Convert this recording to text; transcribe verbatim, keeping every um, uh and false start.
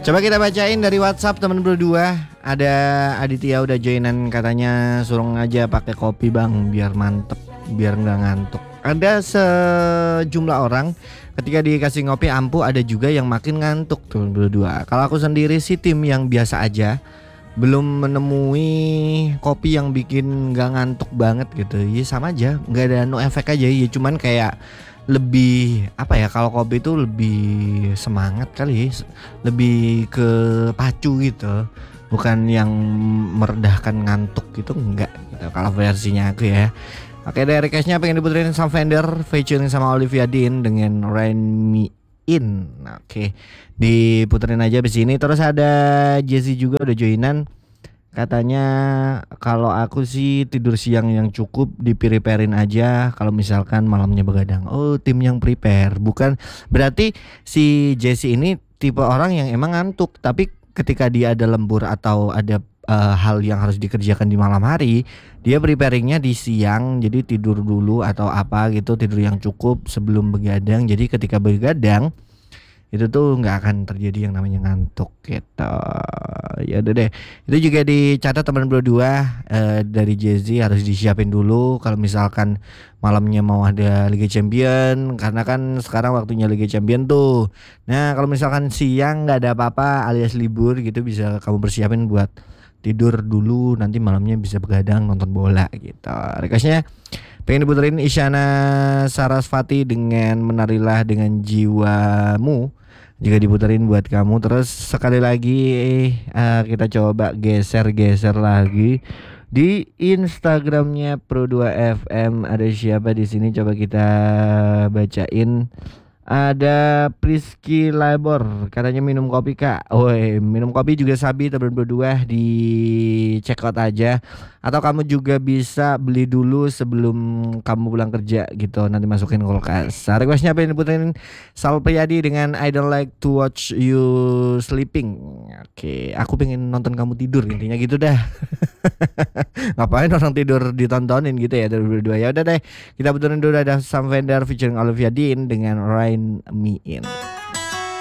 Coba kita bacain dari WhatsApp teman berdua. Ada Aditya udah joinan, katanya suruh aja pakai kopi bang biar mantep, biar nggak ngantuk. Ada sejumlah orang ketika dikasih ngopi ampuh, ada juga yang makin ngantuk teman berdua. Kalau aku sendiri sih tim yang biasa aja, belum menemui kopi yang bikin nggak ngantuk banget gitu. Ya sama aja, nggak ada no efek aja. Ya cuman kayak lebih apa ya, kalau kopi itu lebih semangat kali, lebih ke pacu gitu, bukan yang meredahkan ngantuk gitu, enggak gitu kalau versinya aku ya. Oke, dari requestnya pengen diputerin sama Fender featuring sama Olivia Dean dengan Rain Me In. Oke, diputerin aja di sini. Terus ada Jesse juga udah joinan. Katanya kalau aku sih tidur siang yang cukup, di-preparein aja kalau misalkan malamnya begadang. Oh, tim yang prepare. Bukan berarti si Jesse ini tipe orang yang emang ngantuk, tapi ketika dia ada lembur atau ada uh, hal yang harus dikerjakan di malam hari, dia preparingnya di siang. Jadi tidur dulu atau apa gitu, tidur yang cukup sebelum begadang. Jadi ketika begadang itu tuh nggak akan terjadi yang namanya ngantuk gitu. Ya udah deh, itu juga dicatat teman berdua, eh, dari Jay-Z harus disiapin dulu kalau misalkan malamnya mau ada Liga Champion, karena kan sekarang waktunya Liga Champion tuh. Nah kalau misalkan siang nggak ada apa-apa alias libur gitu, bisa kamu persiapin buat tidur dulu, nanti malamnya bisa begadang nonton bola gitu. Requestnya pengen diputerin Isyana Sarasvati dengan Menarilah Dengan Jiwamu, juga diputerin buat kamu. Terus sekali lagi uh, kita coba geser-geser lagi di Instagramnya Pro dua F M. Ada siapa di sini? Coba kita bacain. Ada Priski Labor, katanya minum kopi kak. Woi, minum kopi juga sabi teman berdua, di check out aja. Atau kamu juga bisa beli dulu sebelum kamu pulang kerja gitu, nanti masukin kulkas. Requestnya apa yang diputerin Sal Priyadi dengan I Don't Like to Watch You Sleeping. Oke, aku pengen nonton kamu tidur, intinya gitu dah. Ngapain orang tidur ditontonin gitu ya dari berdua. Ya udah deh, kita puterin dulu ada Sam Fender featuring Olivia Dean dengan Rain Me In.